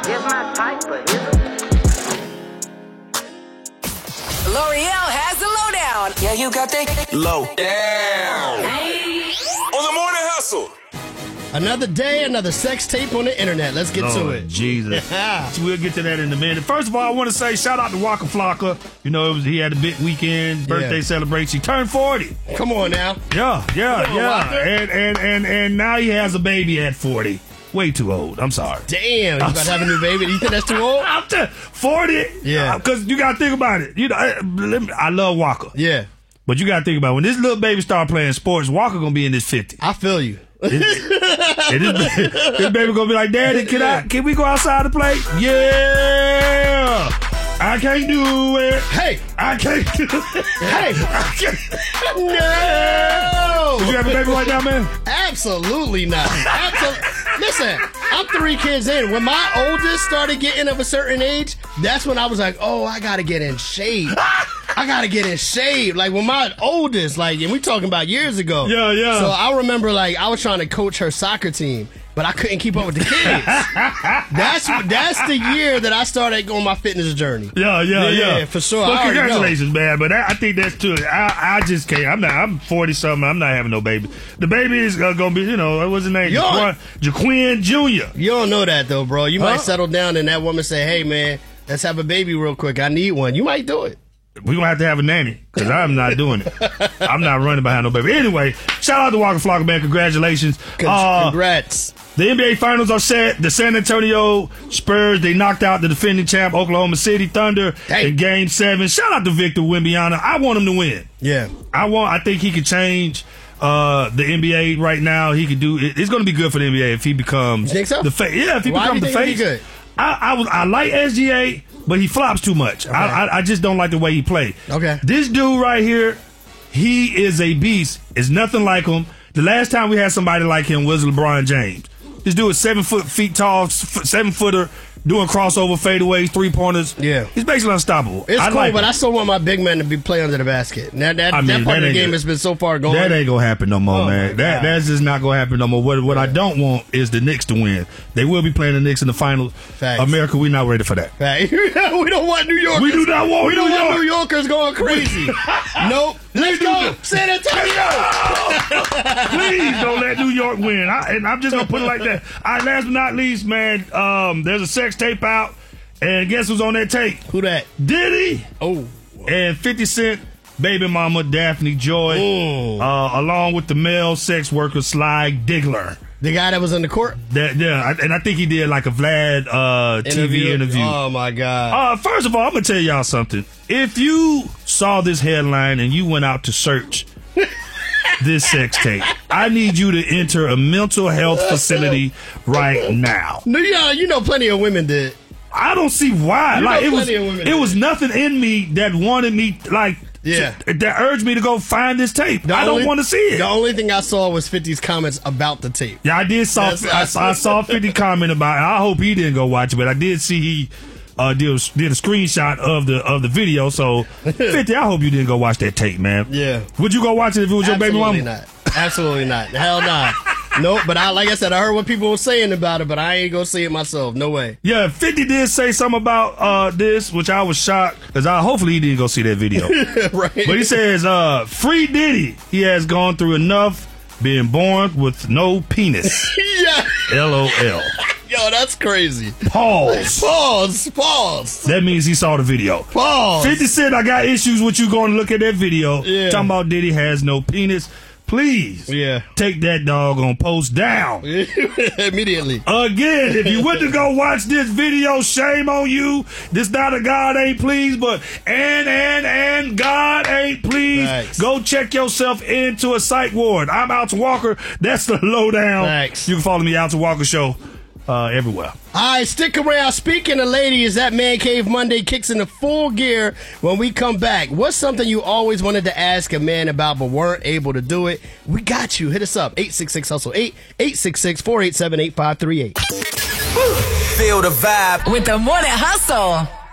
It's my type, but is it? L'Oreal has the lowdown. Yeah, you got that low down. On the morning hustle. Another day, another sex tape on the internet. Let's get to it. Jesus. We'll get to that in a minute. First of all, I want to say shout out to Waka Flocka. You know, he had a big weekend, birthday celebration. He turned 40. Come on now. Yeah. And now he has a baby at 40. Way too old. I'm sorry. Damn, you about to have a new baby? Do you think that's too old? I'm 40. Yeah. Because you got to think about it. You know, I love Waka. Yeah. But you got to think about it. When this little baby start playing sports, Waka going to be in his 50s. I feel you. This baby gonna be like, Daddy, can we go outside to play? Yeah, I can't do it. Hey, I can't do it. Hey, I can't. No. Did you have a baby right now, man? Absolutely not. Listen, I'm 3 kids in. When my oldest started getting of a certain age, that's when I was like, oh, I gotta get in shape. I gotta get in shape. Like when my oldest, like, and we talking about years ago. Yeah. So I remember, like, I was trying to coach her soccer team, but I couldn't keep up with the kids. That's the year that I started on my fitness journey. Yeah, for sure. Well, congratulations, man. But I think that's too. I just can't. I'm 40 something. I'm not having no baby. The baby is gonna be, you know, what's his name? Jaquin Jr. You don't know that though, bro. You might settle down and that woman say, "Hey, man, let's have a baby real quick. I need one." You might do it. We're going to have a nanny because I'm not doing it. I'm not running behind no baby. Anyway, shout out to Waka Flocka, man. Congratulations. Congrats. The NBA Finals are set. The San Antonio Spurs, they knocked out the defending champ Oklahoma City Thunder in Game 7. Shout out to Victor Wembanyama. I want him to win. Yeah. I think he could change the NBA right now. He could do it. It's going to be good for the NBA if he becomes the face. Yeah, if he becomes the face. Good? I like SGA, but he flops too much. Okay. I just don't like the way he plays. Okay. This dude right here, he is a beast. It's nothing like him. The last time we had somebody like him was LeBron James. This dude is 7 feet tall, 7-footer, doing crossover fadeaways, 3-pointers. Yeah. He's basically unstoppable. It's cool, but I still want my big man to be play under the basket. That part of the game has been so far gone. That ain't gonna happen no more, man. That's just not gonna happen no more. What I don't want is the Knicks to win. They will be playing the Knicks in the finals. Facts. America, we're not ready for that. We don't want New Yorkers. We do not want We don't want New Yorkers going crazy. Nope. Let's go, San Antonio. Please don't let New York win. I'm just gonna put it like that. All right, last but not least, man, there's a sex tape out, and guess who's on that tape? Who that? Diddy. Oh. And 50 Cent baby mama Daphne Joy, along with the male sex worker Sly Diggler. The guy that was on the court? And I think he did like a Vlad TV interview. Oh, my God. First of all, I'm going to tell y'all something. If you saw this headline and you went out to search this sex tape, I need you to enter a mental health facility right now. No, yeah, you know plenty of women did. I don't see why. It was nothing in me that wanted me, that urged me to go find this tape. I don't want to see it. The only thing I saw was 50's comments about the tape. Yeah, I did I saw 50 comment about it. I hope he didn't go watch it, but I did see he did a screenshot of the video. So 50, I hope you didn't go watch that tape, man. Yeah. Would you go watch it if it was your baby mama? Absolutely not. Hell nah. Nope, but like I said, I heard what people were saying about it, but I ain't gonna see it myself. No way. Yeah, 50 did say something about this, which I was shocked, because hopefully he didn't go see that video. Right. But he says, free Diddy. He has gone through enough being born with no penis. Yeah. LOL. Yo, that's crazy. Pause. That means he saw the video. Pause. 50 Cent, I got issues with you going to look at that video. Yeah. Talking about Diddy has no penis. Please take that doggone post down. Immediately. Again, if you went to go watch this video, shame on you. This not a God ain't pleased, but and God ain't pleased. Thanks. Go check yourself into a psych ward. I'm Alton Walker. That's the lowdown. Thanks. You can follow me, Alton Walker Show, everywhere. All right, stick around. Speaking of ladies, that Man Cave Monday kicks into full gear when we come back. What's something you always wanted to ask a man about but weren't able to do it? We got you. Hit us up. 866-HUSTLE-8, 866-487-8538. Feel the vibe with the Morning Hustle.